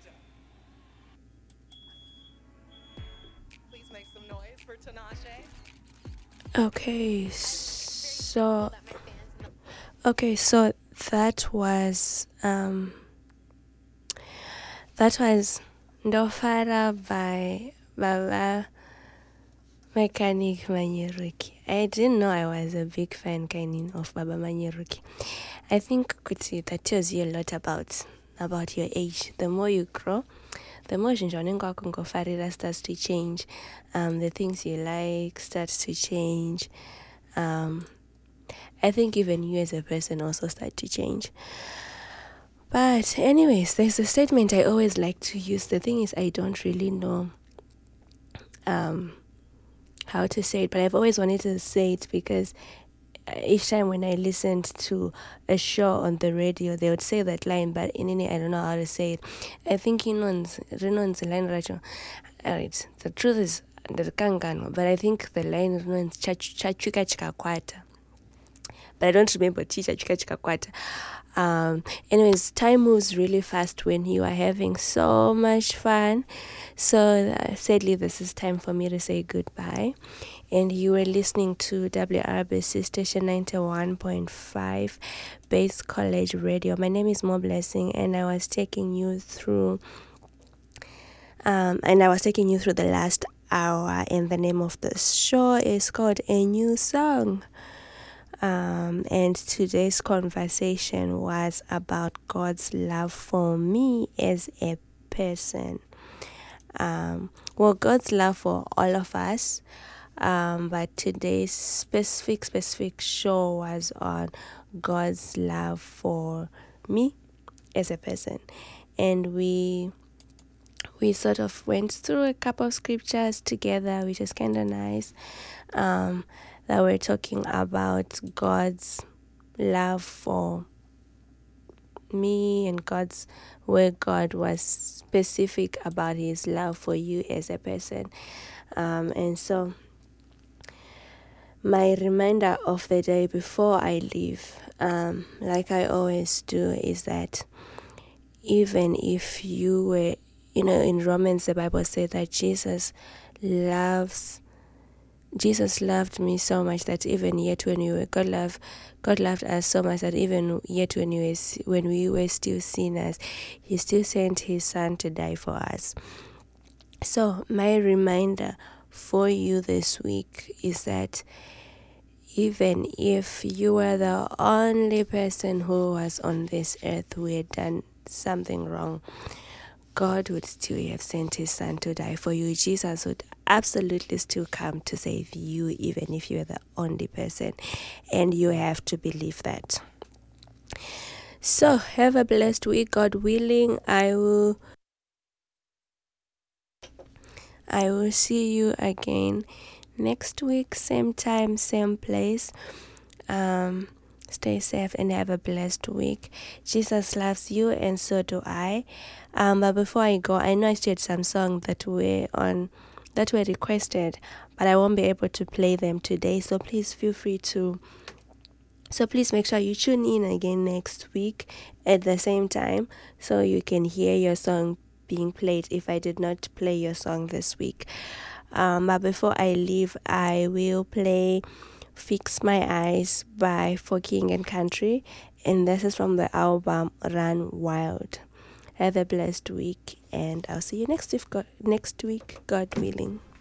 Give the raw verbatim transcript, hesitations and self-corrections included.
Okay, so okay, so that was um that was Ndofara by Baba Mechanic Manyeruki. I didn't know I was a big fan kind of Baba Manyeruki. I think Kuti, that tells you a lot about about your age. The more you grow, the more Farida starts to change. Um, the things you like starts to change. Um, I think even you as a person also start to change. But anyways, there's a statement I always like to use. The thing is, I don't really know um, how to say it, but I've always wanted to say it because each time when I listened to a show on the radio, they would say that line, but in any, I don't know how to say it. I think in one's line, Racho. Alright, the truth is, the Kangano, but I think the line is Chachuka Chikakwata. But I don't remember Chicha Chika Chikakwata. Um, anyways, time moves really fast when you are having so much fun. So, uh, sadly, this is time for me to say goodbye. And you were listening to W R B C Station ninety-one point five Base College Radio. My name is Mo Blessing, and I was taking you through, um, and I was taking you through the last hour. And the name of the show is called A New Song. Um, and today's conversation was about God's love for me as a person. Um, well, God's love for all of us. Um, but today's specific, specific show was on God's love for me as a person. And we we sort of went through a couple of scriptures together, which is kind of nice. Um, that we're talking about God's love for me and God's where God was specific about his love for you as a person. Um, and so my reminder of the day before I leave, um, like I always do, is that even if you were, you know, in Romans, the Bible said that Jesus loves Jesus loved me so much that even yet when we were God loved God loved us so much that even yet when we were when we were still sinners, he still sent his son to die for us. So my reminder for you this week is that even if you were the only person who was on this earth who had done something wrong, God would still have sent his son to die for you. Jesus would absolutely still come to save you, even if you're the only person. And you have to believe that. So have a blessed week. God willing, I will I will see you again next week, same time, same place. Um Stay safe and have a blessed week. Jesus loves you and so do I. Um, but before I go, I know I still had some songs that were on that were requested, but I won't be able to play them today. So please feel free to. So please make sure you tune in again next week at the same time so you can hear your song being played if I did not play your song this week. Um, but before I leave, I will play Fix My Eyes by For King and Country, and this is from the album Run Wild. Have a blessed week, and I'll see you next week, God, next week, God willing.